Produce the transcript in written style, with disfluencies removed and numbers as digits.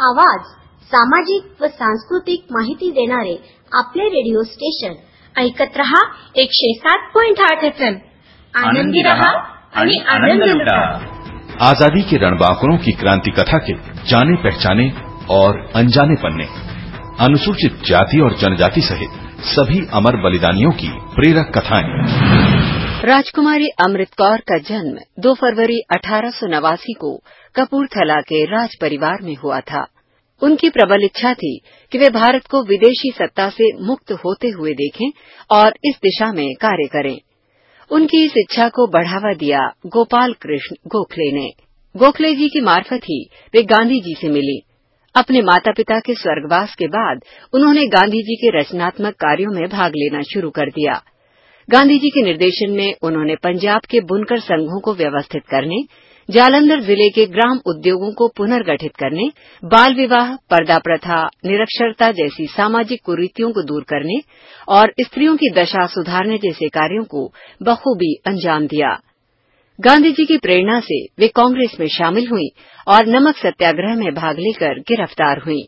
आवाज, सामाजिक व सांस्कृतिक माहिती देणारे आपले रेडिओ स्टेशन ऐकत रहा 107.8 FM. आनंदी रहा आणि आनंद लुटा. आजादी के रणबांकुरों की क्रांति कथा के जाने पहचाने और अनजाने पन्ने, अनुसूचित जाति और जनजाति सहित सभी अमर बलिदानियों की प्रेरक कथाएं। राजकुमारी अमृत कौर का जन्म 2 फरवरी 1889 को कपूरथला के राज परिवार में हुआ था। उनकी प्रबल इच्छा थी कि वे भारत को विदेशी सत्ता से मुक्त होते हुए देखें और इस दिशा में कार्य करें। उनकी इस इच्छा को बढ़ावा दिया गोपाल कृष्ण गोखले ने। गोखले जी की मार्फत ही वे गांधी जी से मिली। अपने माता पिता के स्वर्गवास के बाद उन्होंने गांधी जी के रचनात्मक कार्यों में भाग लेना शुरू कर दिया। गांधी जी के निर्देशन में उन्होंने पंजाब के बुनकर संघों को व्यवस्थित करने, जालंधर जिले के ग्राम उद्योगों को पुनर्गठित करने, बाल विवाह, पर्दा प्रथा, निरक्षरता जैसी सामाजिक कुरीतियों को दूर करने और स्त्रियों की दशा सुधारने जैसे कार्यों को बखूबी अंजाम दिया। गांधी जी की प्रेरणा से वे कांग्रेस में शामिल हुईं और नमक सत्याग्रह में भाग लेकर गिरफ्तार हुईं।